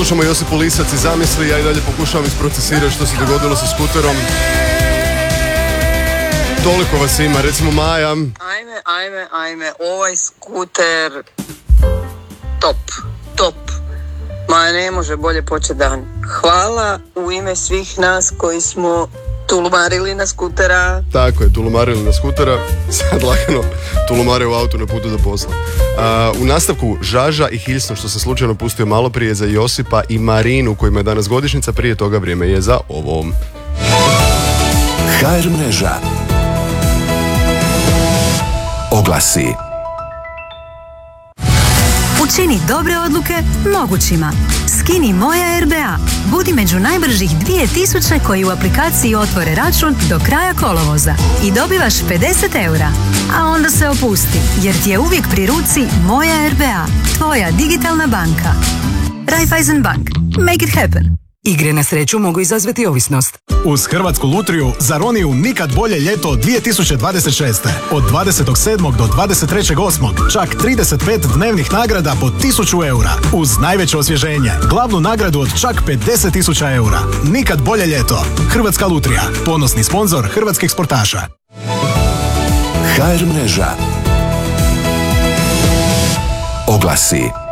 Slušamo Josipu Lisac i Zamisli, ja i dalje pokušavam isprocesirati što se dogodilo sa skuterom. Toliko vas ima, recimo Maja. Ajme, ovaj skuter, top. Ma ne može bolje početi dan. Hvala u ime svih nas koji smo tulumarili na skutera. Tako je, tulumarili na skutera, sad lagano tulumare u autu na putu do posla. U nastavku Žaža i Hilsno, što sam slučajno pustio malo prije, za Josipa i Marinu, kojima je danas godišnjica, prije toga vrijeme je za ovom. HR mreža. Oglasi. Učini dobre odluke mogućima. Skini Moja RBA. Budi među najbržih 2000 koji u aplikaciji otvore račun do kraja kolovoza i dobivaš 50 eura. A onda se opusti, jer ti je uvijek pri ruci Moja RBA, tvoja digitalna banka. Raiffeisen Bank. Make it happen. Igre na sreću mogu izazvati ovisnost. Uz Hrvatsku lutriju zaroni u nikad bolje ljeto 2026. Od 27. do 23.8. čak 35 dnevnih nagrada po 1000 eura. Uz najveće osvježenje, glavnu nagradu od čak 50.000 eura. Nikad bolje ljeto. Hrvatska lutrija, ponosni sponzor hrvatskih sportaša. HR mreža. Oglasi.